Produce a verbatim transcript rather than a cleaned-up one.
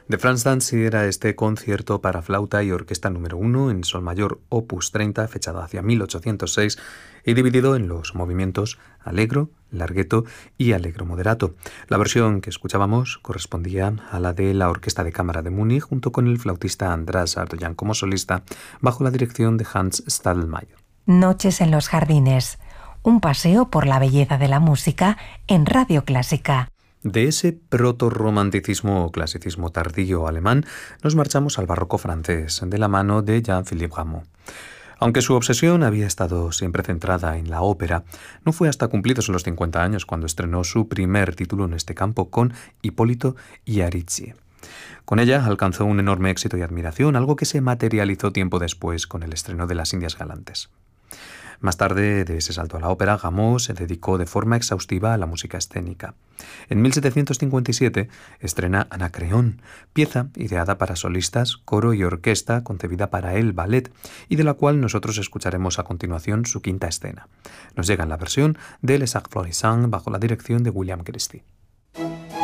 De Franz Danzig era este concierto para flauta y orquesta número uno en sol mayor opus treinta, fechado hacia mil ochocientos seis y dividido en los movimientos allegro, larghetto y allegro moderato. La versión que escuchábamos correspondía a la de la Orquesta de Cámara de Múnich, junto con el flautista András Ardoyan como solista, bajo la dirección de Hans Stadelmeier. Noches en los jardines, un paseo por la belleza de la música en Radio Clásica. De ese proto-romanticismo o clasicismo tardío alemán nos marchamos al barroco francés, de la mano de Jean-Philippe Rameau. Aunque su obsesión había estado siempre centrada en la ópera, no fue hasta cumplidos los cincuenta años cuando estrenó su primer título en este campo con Hipólito y Aricie. Con ella alcanzó un enorme éxito y admiración, algo que se materializó tiempo después con el estreno de Las Indias Galantes. Más tarde de ese salto a la ópera, Rameau se dedicó de forma exhaustiva a la música escénica. En mil setecientos cincuenta y siete estrena Anacreón, pieza ideada para solistas, coro y orquesta, concebida para el ballet, y de la cual nosotros escucharemos a continuación su quinta escena. Nos llega en la versión de Les Arts Florissants bajo la dirección de William Christie.